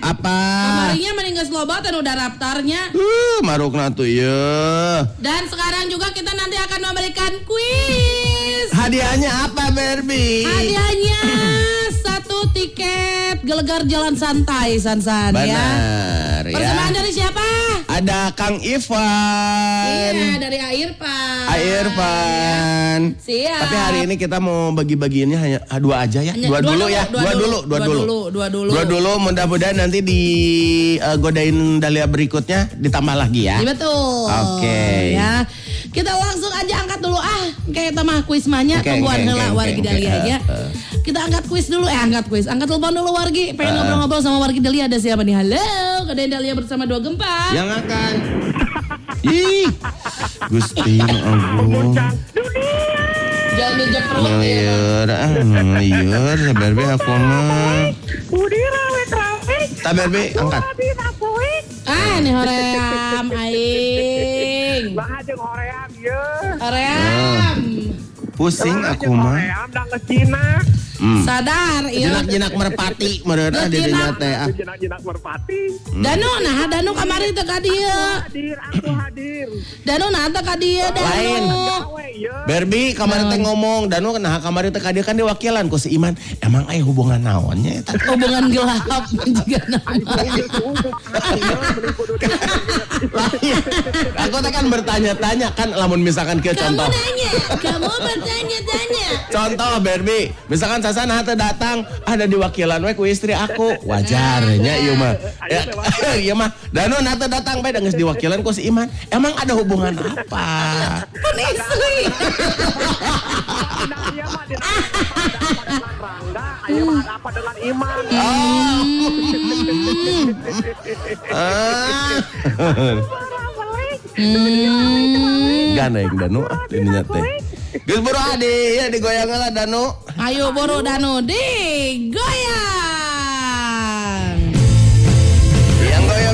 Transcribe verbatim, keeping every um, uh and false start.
Apa? Kamarinya meninggal slobatan udah daftarnya. Uh, marukna tuh ya. Dan sekarang juga kita nanti akan memberikan kuis. Hadiahnya apa, Barbie? Hadiahnya satu tiket gelegar jalan santai, Sansan. Benar, ya. Persembahan dari siapa? Ada Kang Ivan. Iya, dari Airpan. Airpan. Ya. Siap. Tapi hari ini kita mau bagi-bagiinnya hanya dua aja ya. Hanya, dua, dua dulu, dulu ya. dua Dua dulu, dulu, dua dua dulu. dulu, dua dulu. Dua dulu, mudah-mudahan nanti di uh, godain Dahlia berikutnya ditambah lagi ya. Iya betul. Oke. Okay. Ya. Kita langsung aja angkat dulu ah kayak tamah kuis manya okay, tungguan okay, heula okay, wargi okay, Dahlia okay. ya. Uh, uh. Kita angkat kuis dulu eh angkat kuis. Angkat telepon dulu wargi. Pengen uh. ngobrol-ngobrol sama wargi Dahlia ada siapa nih? Halo, Godain Dahlia bersama dua gempa. Yang akan. Ih. Gusti Agung. Jangan dijak perut ya. Ngayeur, ah ngayeur, sabarbe aku mah. Udira we trafik. Tabarbe angkat. Ah nih hoream aing. Baha jeung hoream ye. Hoream. Pusing aku mah. Hoream da ke Cina. Hmm. Sadar ieu. Jenak-jenak merpati meureun ah di dinya teh ah. Jenak-jenak merpati. Danu nah Danu kamari teh ka dieu. Hadir, aku hadir. Danu nah teh ka dieu Lain. Danu. Barbie kamari teh ngomong, Danu nah kamari teh ka dieu kan diwakilan ku si Iman. Emang aya hubungan naonnya eta? Hubungan gelap juga naon. Aku teh kan bertanya-tanya kan lamun misalkan kieu Kamu contoh. nanya, kamu bertanya-tanya. Contoh Barbie, misalkan Sasana teh datang ada diwakilan we ku istri aku, wajarnya ieu mah. Ya, ieu mah Danu na teh datang bae geus diwakilan ku si Iman. Emang ada hubungan apa? Kan istri. Dia mah dengan Rangga, aya mah ada apa dengan Iman. Oh. Ah. Gandeng Danu ah dinya teh. Geus buru adi ya digoyang lah Danu. Ayo boro Danu di goyang.